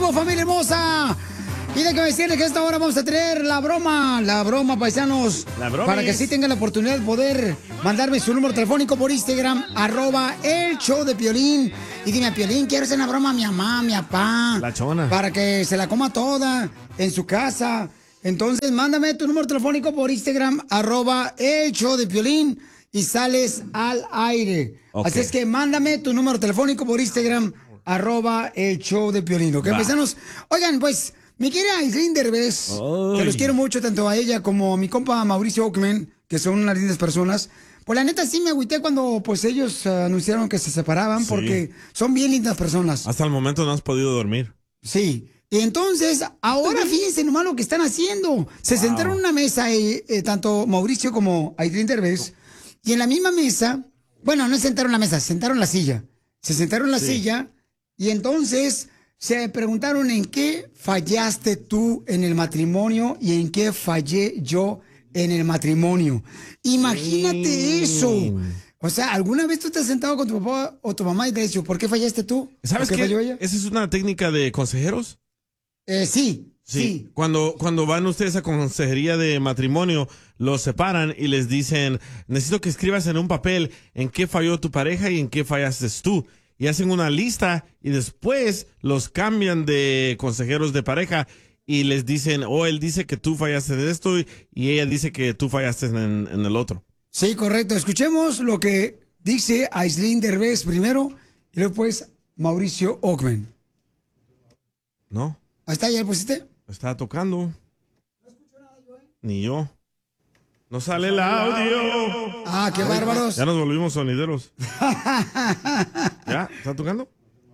estamos, familia hermosa. Y déjame decirles que a esta hora vamos a tener la broma, paisanos. Para que sí tengan la oportunidad de poder mandarme su número telefónico por Instagram, @el-show-de-Piolín. Y dime, Piolín, quiero hacer una broma a mi mamá, a mi papá. La chona. Para que se la coma toda en su casa. Entonces, mándame tu número telefónico por Instagram, @el-show-de-Piolín. Y sales al aire. Okay. Así es que mándame tu número telefónico por Instagram, @el-show-de-Piolín. ¿Ok, paisanos? Oigan, pues... Mi querida Aislinn Derbez, que los quiero mucho, tanto a ella como a mi compa Mauricio Ockman, que son unas lindas personas. Pues la neta sí me agüité cuando pues ellos anunciaron que se separaban, porque son bien lindas personas. Hasta el momento no has podido dormir. Sí. Y entonces, ahora fíjense nomás lo que están haciendo. Se sentaron en una mesa, tanto Mauricio como Aislinn Derbez, y en la misma mesa, bueno, no se sentaron en la mesa, se sentaron en la silla. Se sentaron en la silla, y entonces... se preguntaron en qué fallaste tú en el matrimonio y en qué fallé yo en el matrimonio. Imagínate eso. O sea, ¿alguna vez tú te has sentado con tu papá o tu mamá y te has dicho, ¿por qué fallaste tú? ¿Sabes qué? Falló ella? ¿Esa es una técnica de consejeros? Sí. Cuando van ustedes a consejería de matrimonio, los separan y les dicen, necesito que escribas en un papel en qué falló tu pareja y en qué fallaste tú. Y hacen una lista y después los cambian de consejeros de pareja y les dicen, él dice que tú fallaste de esto y ella dice que tú fallaste en el otro. Sí, correcto. Escuchemos lo que dice Aislinn Derbez primero y luego pues Mauricio Ockman. ¿No? Ahí está, ¿ya lo pusiste? Está tocando. No escucho nada yo, Ni yo. No sale el audio. Ah, qué bárbaros. Ya nos volvimos sonideros. ¿Ya? ¿Está tocando?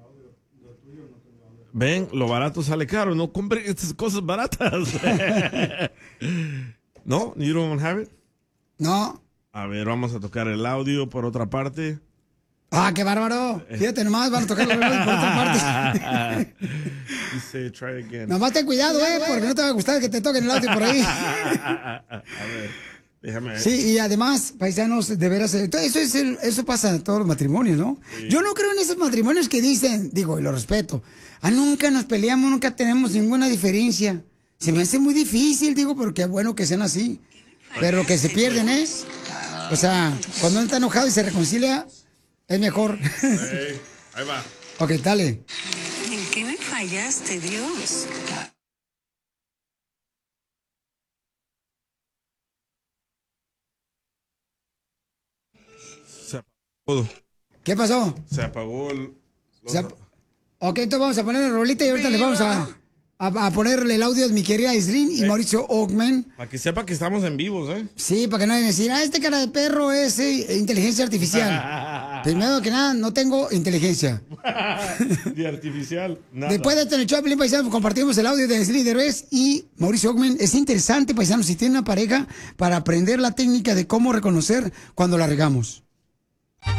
Ven, lo barato sale caro. No compren estas cosas baratas. ¿No? You don't have it? No. A ver, vamos a tocar el audio por otra parte. Ah, qué bárbaro. Fíjate nomás, van a tocar el audio por otra parte. Dice, try again. Nomás ten cuidado, porque no te va a gustar que te toquen el audio por ahí. A ver. Déjame ver. Sí, y además, paisanos, de veras, eso pasa en todos los matrimonios, ¿no? Sí. Yo no creo en esos matrimonios que dicen, digo, y lo respeto, nunca nos peleamos, nunca tenemos ninguna diferencia. Se me hace muy difícil, digo, pero qué bueno que sean así. Pero lo que se pierden es, o sea, cuando uno está enojado y se reconcilia, es mejor. Ahí va. Ok, dale. ¿En qué me fallaste, Dios? Se apagó. ¿Qué pasó? Se apagó Ok, entonces vamos a poner la rolita y ahorita les vamos a ponerle el audio de mi querida Aislinn y Mauricio Ockman. Para que sepa que estamos en vivos, ¿eh? Sí, para que no vayan a decir, este cara de perro es inteligencia artificial. Primero que nada, no tengo inteligencia. De artificial, nada. Después de esto en el show, paisanos, compartimos el audio de Aislinn Derbez y Mauricio Ockman. Es interesante, paisanos, si tienen una pareja, para aprender la técnica de cómo reconocer cuando la regamos.